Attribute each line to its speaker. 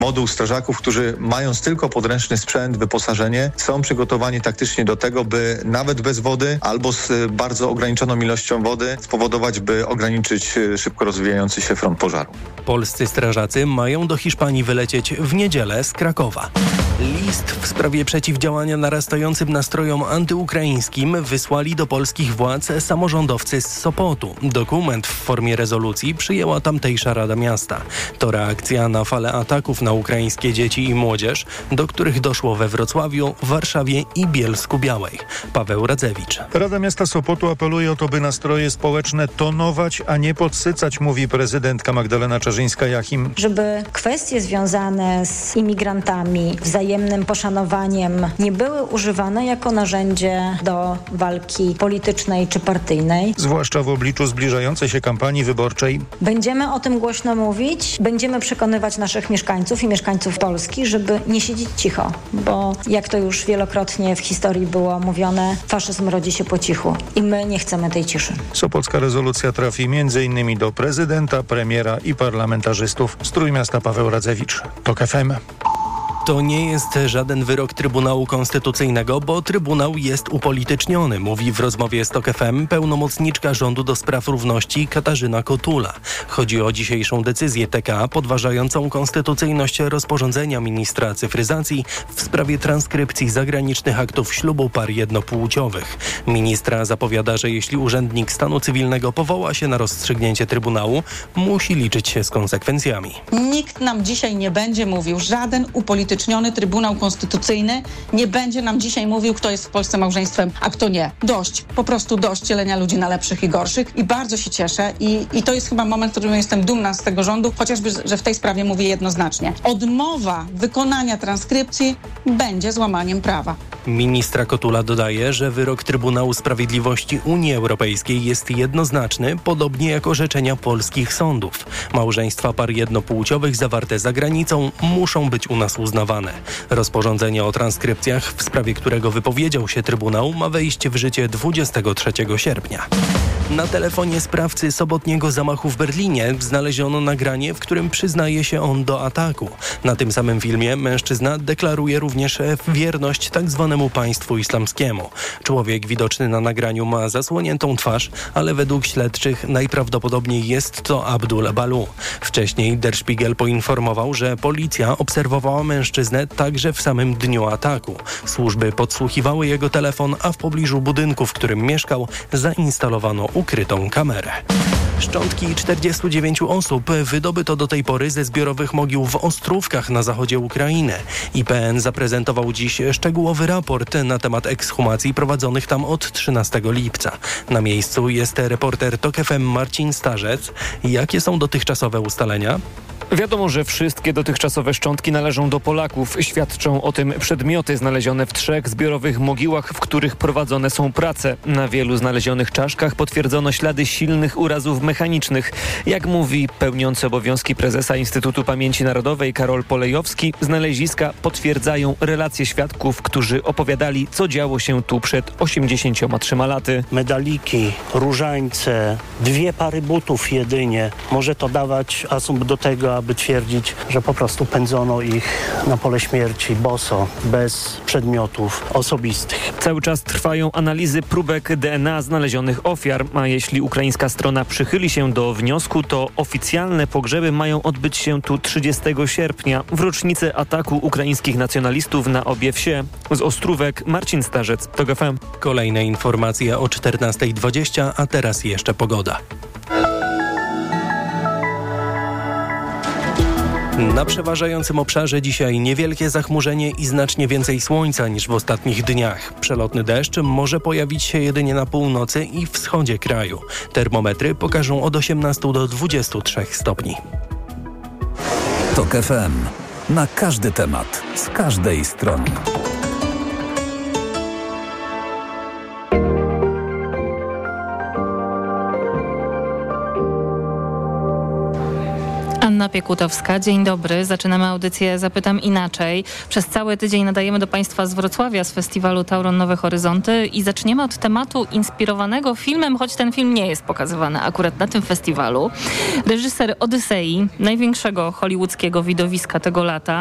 Speaker 1: moduł strażaków, którzy mając tylko podręczny sprzęt, wyposażenie, są przygotowani taktycznie do tego, by nawet bez wody albo z bardzo ograniczoną ilością wody spowodować, by ograniczyć szybko rozwijający się front pożaru.
Speaker 2: Polscy strażacy mają do Hiszpanii wylecieć w niedzielę z Krakowa. List w sprawie przeciwdziałania narastającym nastrojom antyukraińskim wysłali do polskich władz samorządowcy z Sopotu. Dokument w formie rezolucji przyjęła tamtejsza Rada Miasta. To reakcja na falę ataków na ukraińskie dzieci i młodzież, do których doszło we Wrocławiu, Warszawie i Bielsku-Białej. Paweł Radzewicz.
Speaker 3: Rada Miasta Sopotu apeluje o to, by nastroje społeczne tonować, a nie podsycać, mówi prezydentka Magdalena Czarzyńska-Jachim.
Speaker 4: Żeby kwestie związane z imigrantami, wzajemnym poszanowaniem nie były używane jako narzędzie do walki politycznej czy partyjnej.
Speaker 3: Zwłaszcza w obliczu zbliżającej się kampanii wyborczej.
Speaker 4: Będziemy o tym głośno mówić, będziemy przekonywać naszych mieszkańców i mieszkańców Polski, żeby nie siedzieć cicho, bo jak to już wielokrotnie w historii było mówione, faszyzm rodzi się po cichu i my nie chcemy tej ciszy.
Speaker 3: Sopocka rezolucja trafi m.in. do prezydenta, premiera i parlamentarzystów. Z Trójmiasta Paweł Radzewicz. TOK FM.
Speaker 2: To nie jest żaden wyrok Trybunału Konstytucyjnego, bo Trybunał jest upolityczniony, mówi w rozmowie z TOK FM pełnomocniczka rządu do spraw równości Katarzyna Kotula. Chodzi o dzisiejszą decyzję TK podważającą konstytucyjność rozporządzenia ministra cyfryzacji w sprawie transkrypcji zagranicznych aktów ślubu par jednopłciowych. Ministra zapowiada, że jeśli urzędnik stanu cywilnego powoła się na rozstrzygnięcie Trybunału, musi liczyć się z konsekwencjami.
Speaker 5: Nikt nam dzisiaj nie będzie mówił, żaden upolityczniony Trybunał Konstytucyjny nie będzie nam dzisiaj mówił, kto jest w Polsce małżeństwem, a kto nie. Dość, po prostu dość dzielenia ludzi na lepszych i gorszych i bardzo się cieszę i to jest chyba moment, w którym jestem dumna z tego rządu, chociażby, że w tej sprawie mówię jednoznacznie. Odmowa wykonania transkrypcji będzie złamaniem prawa.
Speaker 2: Ministra Kotula dodaje, że wyrok Trybunału Sprawiedliwości Unii Europejskiej jest jednoznaczny, podobnie jak orzeczenia polskich sądów. Małżeństwa par jednopłciowych zawarte za granicą muszą być u nas uznawane. Rozporządzenie o transkrypcjach, w sprawie którego wypowiedział się Trybunał, ma wejść w życie 23 sierpnia. Na telefonie sprawcy sobotniego zamachu w Berlinie znaleziono nagranie, w którym przyznaje się on do ataku. Na tym samym filmie mężczyzna deklaruje również wierność tzw. państwu islamskiemu. Człowiek widoczny na nagraniu ma zasłoniętą twarz, ale według śledczych najprawdopodobniej jest to Abdul Balu. Wcześniej Der Spiegel poinformował, że policja obserwowała mężczyznę także w samym dniu ataku. Służby podsłuchiwały jego telefon, a w pobliżu budynku, w którym mieszkał, zainstalowano ukrytą kamerę. Szczątki 49 osób wydobyto do tej pory ze zbiorowych mogił w Ostrówkach na zachodzie Ukrainy. IPN zaprezentował dziś szczegółowy raport na temat ekshumacji prowadzonych tam od 13 lipca. Na miejscu jest reporter TOK FM Marcin Starzec. Jakie są dotychczasowe ustalenia?
Speaker 6: Wiadomo, że wszystkie dotychczasowe szczątki należą do Polaków. Świadczą o tym przedmioty znalezione w 3 zbiorowych mogiłach, w których prowadzone są prace. Na wielu znalezionych czaszkach potwierdzono ślady silnych urazów mechanicznych. Jak mówi pełniący obowiązki prezesa Instytutu Pamięci Narodowej Karol Polejowski, znaleziska potwierdzają relacje świadków, którzy opowiadali, co działo się tu przed 83 laty.
Speaker 7: Medaliki, różańce, 2 pary butów jedynie. Może to dawać asumpt do tego, aby twierdzić, że po prostu pędzono ich na pole śmierci boso, bez przedmiotów osobistych.
Speaker 6: Cały czas trwają analizy próbek DNA znalezionych ofiar, a jeśli ukraińska strona przychyli się do wniosku, to oficjalne pogrzeby mają odbyć się tu 30 sierpnia, w rocznicę ataku ukraińskich nacjonalistów na obie wsie. Z Ostrówek Marcin Starzec, TOK FM.
Speaker 2: Kolejne informacje o 14:20, a teraz jeszcze pogoda. Na przeważającym obszarze dzisiaj niewielkie zachmurzenie i znacznie więcej słońca niż w ostatnich dniach. Przelotny deszcz może pojawić się jedynie na północy i wschodzie kraju. Termometry pokażą od 18 do 23 stopni.
Speaker 8: TOK FM. Na każdy temat, z każdej strony.
Speaker 9: Anna Piekutowska. Dzień dobry. Zaczynamy audycję Zapytam Inaczej. Przez cały tydzień nadajemy do Państwa z Wrocławia, z festiwalu Tauron Nowe Horyzonty i zaczniemy od tematu inspirowanego filmem, choć ten film nie jest pokazywany akurat na tym festiwalu. Reżyser Odysei, największego hollywoodzkiego widowiska tego lata,